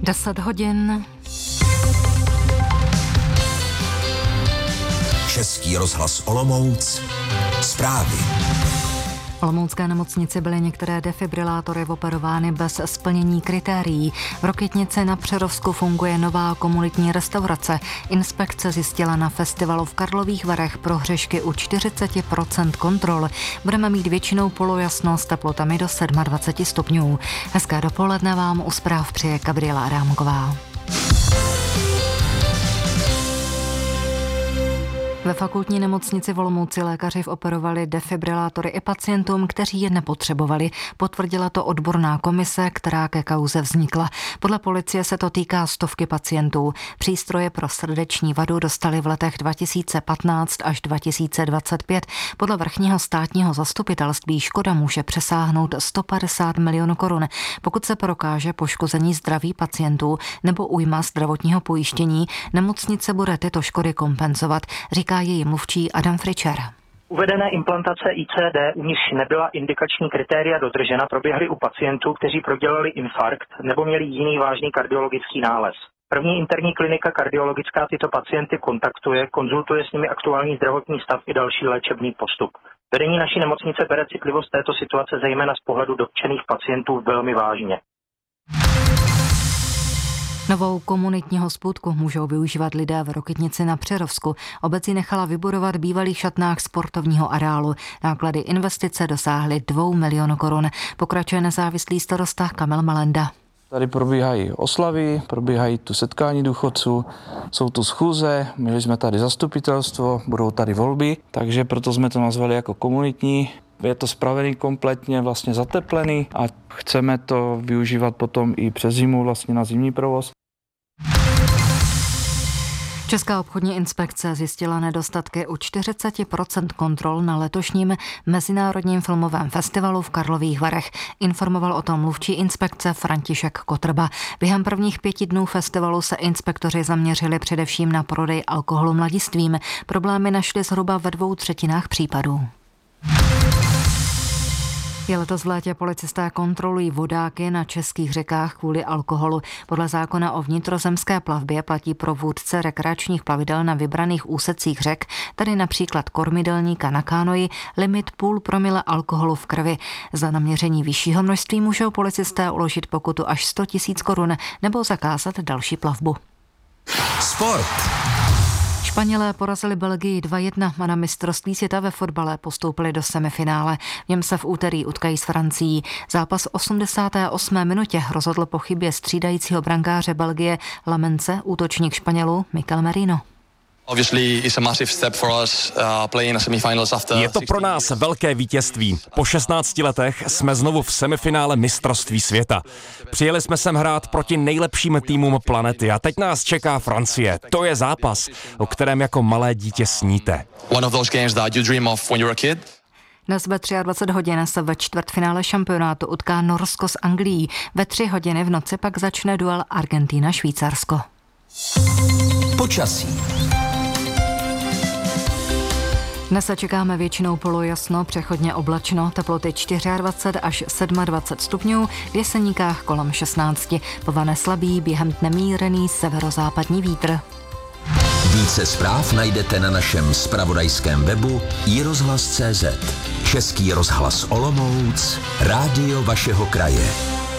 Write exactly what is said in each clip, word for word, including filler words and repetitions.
deset hodin. Český rozhlas Olomouc. Zprávy. V olomoucké nemocnici byly některé defibrilátory operovány bez splnění kritérií. V Rokytnici na Přerovsku funguje nová komunitní restaurace. Inspekce zjistila na festivalu v Karlových Varech prohřešky u čtyřicet procent kontrol. Budeme mít většinou polojasno s teplotami do dvacet sedm stupňů. Hezké dopoledne vám u zpráv přeje Gabriela Adámková. Ve fakultní nemocnici v Olomouci lékaři operovali defibrilátory i pacientům, kteří je nepotřebovali. Potvrdila to odborná komise, která ke kauze vznikla. Podle policie se to týká stovky pacientů. Přístroje pro srdeční vadu dostali v letech dva tisíce patnáct až dva tisíce dvacet pět. Podle vrchního státního zastupitelství škoda může přesáhnout sto padesát milionů korun. Pokud se prokáže poškození zdraví pacientů nebo újma zdravotního pojištění, nemocnice bude tyto škody kompenzovat, říká její mluvčí Adam Fričer. Uvedené implantace I C D, u nichž nebyla indikační kritéria dodržena, proběhly u pacientů, kteří prodělali infarkt nebo měli jiný vážný kardiologický nález. První interní klinika kardiologická tyto pacienty kontaktuje, konzultuje s nimi aktuální zdravotní stav i další léčebný postup. Vedení naší nemocnice bere citlivost této situace zejména z pohledu dotčených pacientů velmi vážně. Novou komunitní hospůdku můžou využívat lidé v Rokytnici na Přerovsku. Obec ji nechala vybudovat v bývalých šatnách sportovního areálu. Náklady investice dosáhly dvou milionů korun. Pokračuje nezávislý starosta Kamil Malenda. Tady probíhají oslavy, probíhají tu setkání důchodců, jsou tu schůze, měli jsme tady zastupitelstvo, budou tady volby, takže proto jsme to nazvali jako komunitní. Je to spravený kompletně, vlastně zateplený a chceme to využívat potom i přes zimu vlastně na zimní provoz. Česká obchodní inspekce zjistila nedostatky u čtyřicet procent kontrol na letošním Mezinárodním filmovém festivalu v Karlových Varech. Informoval o tom mluvčí inspekce František Kotrba. Během prvních pěti dnů festivalu se inspektoři zaměřili především na prodej alkoholu mladistvím. Problémy našli zhruba ve dvou třetinách případů. Je letos v létě policisté kontrolují vodáky na českých řekách kvůli alkoholu. Podle zákona o vnitrozemské plavbě platí pro vůdce rekreačních plavidel na vybraných úsecích řek, tedy například kormidelníka na kánoji, limit půl promile alkoholu v krvi. Za naměření vyššího množství můžou policisté uložit pokutu až sto tisíc korun nebo zakázat další plavbu. Sport. Španělé porazili Belgii dva jedna a na mistrovství světa ve fotbale postoupili do semifinále. V něm se v úterý utkají s Francií. Zápas v osmdesáté osmé minutě rozhodl po chybě střídajícího brankáře Belgie Lamence útočník Španělů Mikel Merino. Je to pro nás velké vítězství. Po šestnácti letech jsme znovu v semifinále mistrovství světa. Přijeli jsme sem hrát proti nejlepším týmům planety a teď nás čeká Francie. To je zápas, o kterém jako malé dítě sníte. Dnes ve dvacet tři hodin se ve čtvrtfinále šampionátu utká Norsko s Anglií. Ve tři hodiny v noci pak začne duel Argentina-Švýcarsko. Počasí. Dnes se čekáme většinou polojasno, přechodně oblačno, teploty dvacet čtyři až dvacet sedm stupňů, v Jeseníkách kolem šestnáct. Povane slabý, během dne mírný severozápadní vítr. Více zpráv najdete na našem zpravodajském webu i rozhlas tečka cé zet. Český rozhlas Olomouc, rádio vašeho kraje.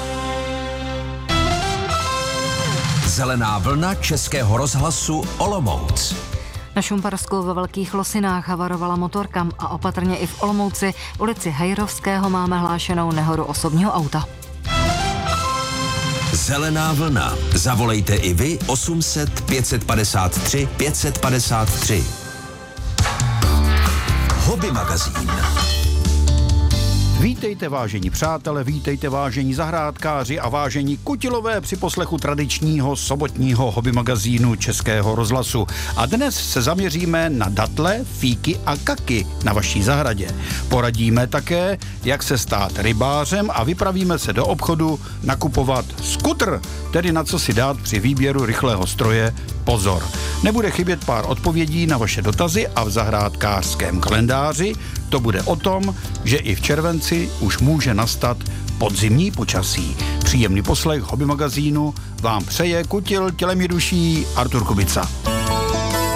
Zelená vlna Českého rozhlasu Olomouc. Na Šumparsku ve Velkých Losinách havarovala motorka a opatrně i v Olomouci ulici Hejrovského máme hlášenou nehodu osobního auta. Zelená vlna. Zavolejte i vy osm set pět padesát tři pět padesát tři. Hobby magazín. Vítejte vážení přátelé, vítejte vážení zahrádkáři a vážení kutilové při poslechu tradičního sobotního hobby magazínu Českého rozhlasu. A dnes se zaměříme na datle, fíky a kaky na vaší zahradě. Poradíme také, jak se stát rybářem a vypravíme se do obchodu nakupovat skutr, tedy na co si dát při výběru rychlého stroje pozor. Nebude chybět pár odpovědí na vaše dotazy a v zahrádkářském kalendáři to bude o tom, že i v červenci už může nastat podzimní počasí. Příjemný poslech Hobby magazínu vám přeje kutil tělem i duší Artur Kubica.